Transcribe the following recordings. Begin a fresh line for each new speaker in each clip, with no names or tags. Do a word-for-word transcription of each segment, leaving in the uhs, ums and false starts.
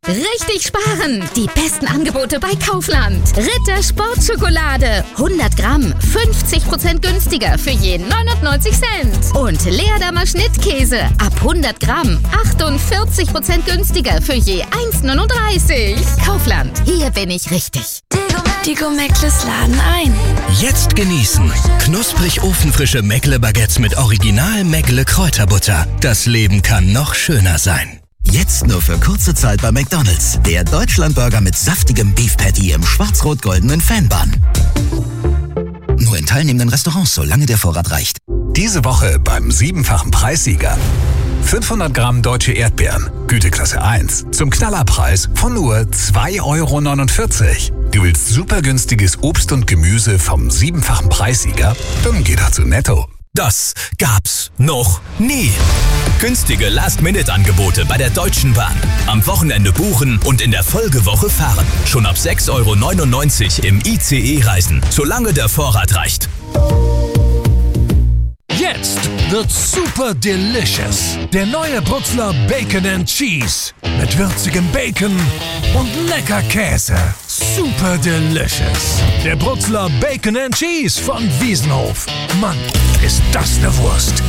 Richtig sparen! Die besten Angebote bei Kaufland. Ritter Sportschokolade. hundert Gramm, fünfzig Prozent günstiger für je neunundneunzig Cent. Und Leerdammer Schnittkäse. Ab hundert Gramm, achtundvierzig Prozent günstiger für je eins neununddreißig. Kaufland, hier bin ich richtig.
Die Go-Meckles laden ein.
Jetzt genießen. Knusprig ofenfrische Meckle-Baguettes mit Original Meckle Kräuterbutter. Das Leben kann noch schöner sein.
Jetzt nur für kurze Zeit bei McDonald's. Der Deutschlandburger mit saftigem Beef Patty im schwarz-rot-goldenen Fanbun. Nur in teilnehmenden Restaurants, solange der Vorrat reicht.
Diese Woche beim siebenfachen Preissieger. fünfhundert Gramm deutsche Erdbeeren, Güteklasse eins, zum Knallerpreis von nur zwei Euro neunundvierzig. Du willst super günstiges Obst und Gemüse vom siebenfachen Preissieger? Dann geh doch zu Netto.
Das gab's noch nie. Günstige Last-Minute-Angebote bei der Deutschen Bahn. Am Wochenende buchen und in der Folgewoche fahren. Schon ab sechs Euro neunundneunzig im I C E-Reisen, solange der Vorrat reicht.
Jetzt wird's super delicious. Der neue Brutzler Bacon and Cheese. Mit würzigem Bacon und lecker Käse. Super delicious. Der Brutzler Bacon and Cheese von Wiesenhof. Mann, ist das eine Wurst.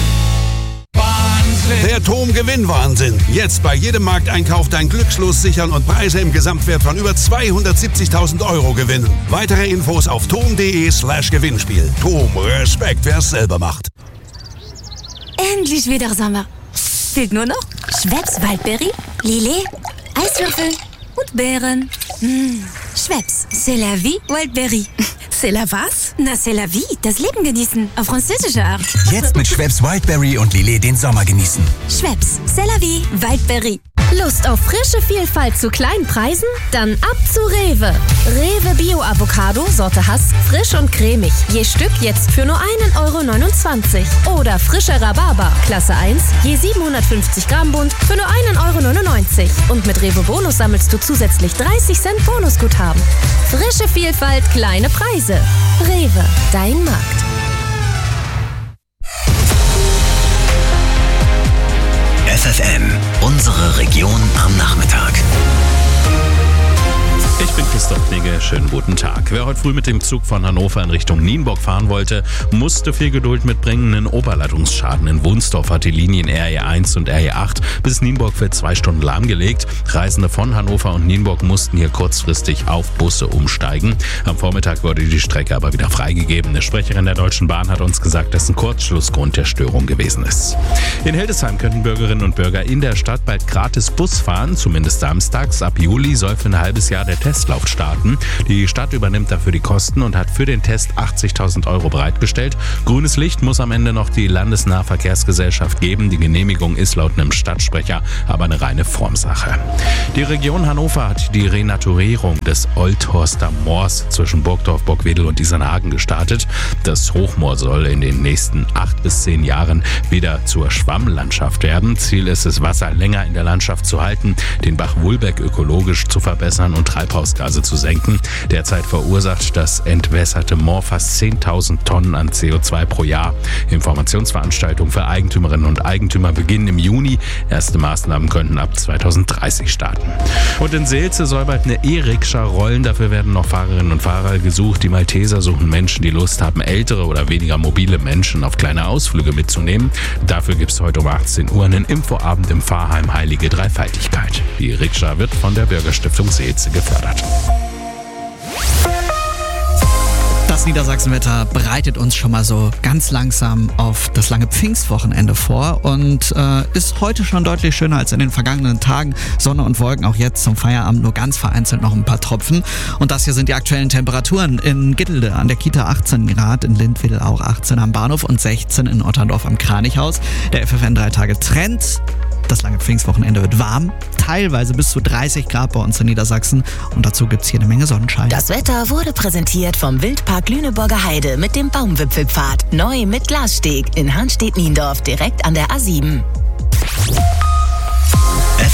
Der Tom-Gewinn-Wahnsinn. Jetzt bei jedem Markteinkauf dein Glückslos sichern und Preise im Gesamtwert von über zweihundertsiebzigtausend Euro gewinnen. Weitere Infos auf tom.de slash Gewinnspiel. Tom, Respekt, wer es selber macht.
Endlich wieder Sommer. Fehlt nur noch Schweppes Waldbeere, Lillet, Eiswürfel und Beeren. Mmh. Schweppes, c'est la vie, Wildberry.
C'est la was?
Na, c'est la vie, das Leben genießen, auf französische Art.
Jetzt mit Schweppes Wildberry und Lillet den Sommer genießen.
Schweppes, c'est la vie, Wildberry.
Lust auf frische Vielfalt zu kleinen Preisen? Dann ab zu Rewe. Rewe Bio Avocado, Sorte Hass, frisch und cremig. Je Stück jetzt für nur einen Euro neunundzwanzig. Oder frischer Rhabarber, Klasse eins, je siebenhundertfünfzig Gramm Bund für nur einen Euro neunundneunzig. Und mit Rewe Bonus sammelst du zusätzlich dreißig Cent Bonusguthaben. Frische Vielfalt, kleine Preise. Rewe, dein Markt.
F F M, unsere Region am Nachmittag.
Ich bin Christoph Knigge, schönen guten Tag. Wer heute früh mit dem Zug von Hannover in Richtung Nienburg fahren wollte, musste viel Geduld mitbringen. Einen Oberleitungsschaden in Wunsdorf hat die Linien R E eins und R E acht bis Nienburg für zwei Stunden lahmgelegt. Reisende von Hannover und Nienburg mussten hier kurzfristig auf Busse umsteigen. Am Vormittag wurde die Strecke aber wieder freigegeben. Eine Sprecherin der Deutschen Bahn hat uns gesagt, dass ein Kurzschlussgrund der Störung gewesen ist. In Hildesheim könnten Bürgerinnen und Bürger in der Stadt bald gratis Bus fahren, zumindest samstags. Ab Juli soll für ein halbes Jahr der Testlauf starten. Die Stadt übernimmt dafür die Kosten und hat für den Test achtzigtausend Euro bereitgestellt. Grünes Licht muss am Ende noch die Landesnahverkehrsgesellschaft geben. Die Genehmigung ist laut einem Stadtsprecher aber eine reine Formsache. Die Region Hannover hat die Renaturierung des Oldhorster Moors zwischen Burgdorf, Burgwedel und Isernhagen gestartet. Das Hochmoor soll in den nächsten acht bis zehn Jahren wieder zur Schwammlandschaft werden. Ziel ist es, Wasser länger in der Landschaft zu halten, den Bach Wulbeck ökologisch zu verbessern und Treibhausgase zu senken. Derzeit verursacht das entwässerte Moor fast zehntausend Tonnen an C O zwei pro Jahr. Informationsveranstaltungen für Eigentümerinnen und Eigentümer beginnen im Juni. Erste Maßnahmen könnten ab zweitausenddreißig starten. Und in Seelze soll bald eine E-Rikscha rollen. Dafür werden noch Fahrerinnen und Fahrer gesucht. Die Malteser suchen Menschen, die Lust haben, ältere oder weniger mobile Menschen auf kleine Ausflüge mitzunehmen. Dafür gibt es heute um achtzehn Uhr einen Infoabend im Pfarrheim Heilige Dreifaltigkeit. Die Rikscha wird von der Bürgerstiftung Seelze gefördert.
Das Niedersachsenwetter bereitet uns schon mal so ganz langsam auf das lange Pfingstwochenende vor und äh, ist heute schon deutlich schöner als in den vergangenen Tagen. Sonne und Wolken, auch jetzt zum Feierabend nur ganz vereinzelt noch ein paar Tropfen. Und das hier sind die aktuellen Temperaturen. In Gittelde an der Kita achtzehn Grad, in Lindwedel auch achtzehn am Bahnhof und sechzehn in Otterndorf am Kranichhaus. Der F F N drei Tage Trend. Das lange Pfingstwochenende wird warm, teilweise bis zu dreißig Grad bei uns in Niedersachsen und dazu gibt's hier eine Menge Sonnenschein.
Das Wetter wurde präsentiert vom Wildpark Lüneburger Heide mit dem Baumwipfelpfad, neu mit Glassteg in Hanstedt-Niendorf direkt an der A sieben.
F F M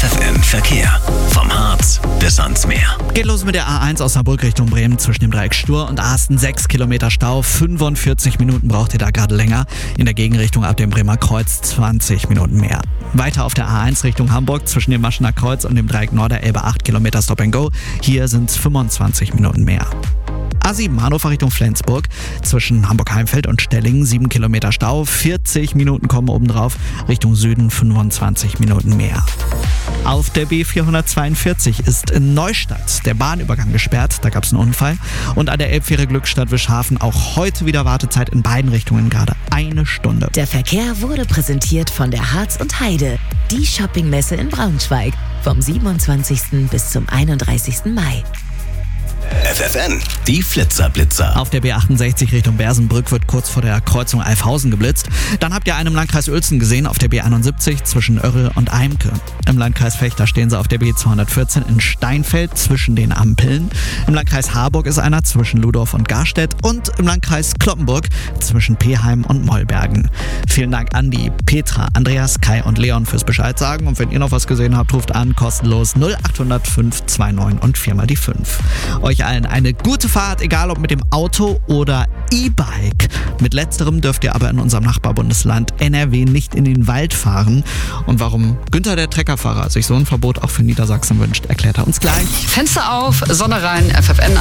und Verkehr. Vom Harz bis ans Meer.
Geht los mit der A eins aus Saarbrück Richtung Bremen zwischen dem Dreieck Stur und Asten. sechs Kilometer Stau, fünfundvierzig Minuten braucht ihr da gerade länger. In der Gegenrichtung ab dem Bremer Kreuz zwanzig Minuten mehr. Weiter auf der A eins Richtung Hamburg zwischen dem Maschener Kreuz und dem Dreieck Norderelbe acht Kilometer Stop and Go. Hier sind es fünfundzwanzig Minuten mehr. A sieben Hannover Richtung Flensburg zwischen Hamburg-Heimfeld und Stellingen sieben Kilometer Stau, vierzig Minuten kommen obendrauf, Richtung Süden fünfundzwanzig Minuten mehr. Auf der B vierhundertzweiundvierzig ist in Neustadt der Bahnübergang gesperrt, da gab es einen Unfall. Und an der Elbfähre Glückstadt-Wischhafen auch heute wieder Wartezeit in beiden Richtungen, gerade eine Stunde.
Der Verkehr wurde präsentiert von der Harz und Heide, die Shoppingmesse in Braunschweig, vom siebenundzwanzigsten bis zum einunddreißigsten Mai.
F F N, die Flitzer-Blitzer.
Auf der B achtundsechzig Richtung Bersenbrück wird kurz vor der Kreuzung Alfhausen geblitzt. Dann habt ihr einen im Landkreis Uelzen gesehen, auf der B einundsiebzig zwischen Oerrel und Eimke. Im Landkreis Vechta stehen sie auf der B zweihundertvierzehn in Steinfeld zwischen den Ampeln. Im Landkreis Harburg ist einer zwischen Ludorf und Garstedt und im Landkreis Cloppenburg zwischen Peheim und Mollbergen. Vielen Dank an die Petra, Andreas, Kai und Leon fürs Bescheid sagen. Und wenn ihr noch was gesehen habt, ruft an, kostenlos null acht null null fünf zwei neun und viermal die fünf. Euch allen eine gute Fahrt, egal ob mit dem Auto oder E-Bike. Mit letzterem dürft ihr aber in unserem Nachbarbundesland N R W nicht in den Wald fahren. Und warum Günther, der Treckerfahrer, sich so ein Verbot auch für Niedersachsen wünscht, erklärt er uns gleich.
Fenster auf, Sonne rein, F F N